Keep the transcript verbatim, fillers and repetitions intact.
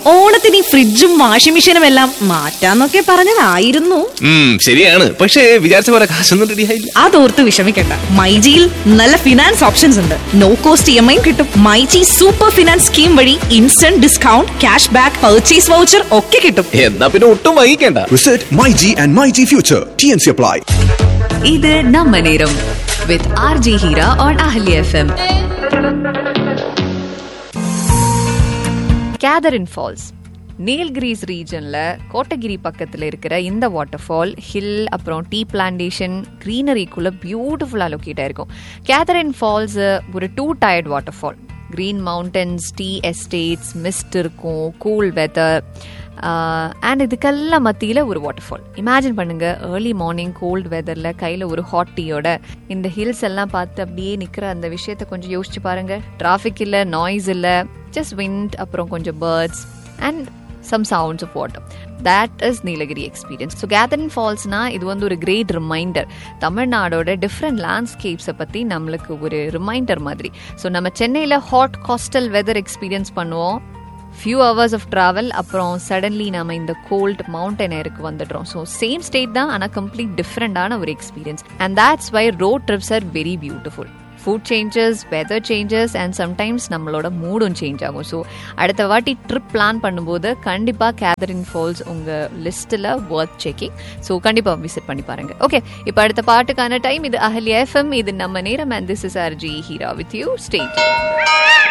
ഓണത്തിന് ഈ ഫ്രിഡ്ജും വാഷിംഗ് മെഷീനും എല്ലാം മാറ്റാന്നൊക്കെ പറഞ്ഞതായിരുന്നു. ശരിയാണ്, പക്ഷേ വിചാരിച്ച പോലെ കാശൊന്നും റെഡി ആയില്ല. അതോർത്ത് വിഷമിക്കണ്ട, മൈജിയിൽ നല്ല ഫിനാൻസ് ഓപ്ഷൻസ് ഉണ്ട്. No cost E M I കിട്ടും. മൈജി സൂപ്പർ ഫിനാൻസ് സ്കീം വഴി instant discount, cash back, purchase voucher ഒക്കെ കിട്ടും. എന്നാ പിന്നെ ഒട്ടും വൈകിക്കണ്ട. Visit MyG and MyG Future. T N C apply. ഇത് നമ്മ നേരം with R G Heera on Ahalya F M. Catherine falls Nilgiris ரீஜனில் கோட்டகிரி பக்கத்தில் இருக்கிற இந்த வாட்டர் ஃபால் ஹில் அப்புறம் டீ பிளான்டேஷன் க்ரீனரிக்குள்ளே பியூட்டிஃபுல்லாக லொக்கேட் ஆகிருக்கும். கேதரின் ஃபால்ஸ் ஒரு two tired water fall. Green mountains, tea estates, mist இருக்கும், கூல் வெதர் அண்ட் இதுக்கெல்லாம் மத்தியில் ஒரு வாட்டர் ஃபால். இமேஜின் பண்ணுங்கள், ஏர்லி மார்னிங் கோல்டு வெதரில் கையில் ஒரு ஹாட் டீயோட இந்த ஹில்ஸ் எல்லாம் பார்த்து அப்படியே நிற்கிற அந்த விஷயத்தை கொஞ்சம் யோசிச்சு பாருங்கள். டிராஃபிக் இல்லை, நாய்ஸ் இல்லை, ஜஸ்ட் விண்ட், அப்புறம் கொஞ்சம் birds and some sounds of water. That is Nilagiri experience. So Gathering Falls na இது வந்து ஒரு great reminder. தமிழ்நாடோட different landscapes பத்தி நம்மளுக்கு ஒரு reminder மாதிரி. So நம்ம சென்னையில hot coastal weather experience பண்ணுவோம். few hours of travel, அப்புறம் suddenly நம்ம இந்த cold mountain airக்கு வந்துடுறோம். So same state தான், ஆனா complete different ஆன ஒரு experience. And that's why road trips are very beautiful. Food changes, weather changes and sometimes நம்மளோட மூடும் சேஞ்ச் ஆகும். ஸோ அடுத்த வாட்டி ட்ரிப் பிளான் பண்ணும்போது கண்டிப்பாக கேதரின் ஃபால்ஸ் உங்கள் லிஸ்ட்டில் வர்த் செக்கிங். ஸோ கண்டிப்பாக விசிட் பண்ணி பாருங்கள். ஓகே, இப்போ அடுத்த பாட்டுக்கான டைம். இது அஹல்யா எஃப்எம், இது நம்ம நேரம். And this is R G Heera with you. Stay